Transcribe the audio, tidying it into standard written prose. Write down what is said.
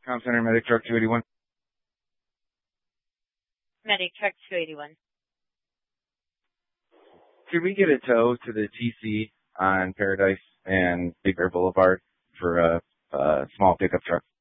Com Center Medic Truck 281. Medic Truck 281. Could we get a tow to the TC on Paradise and Big Bear Boulevard for a small pickup truck?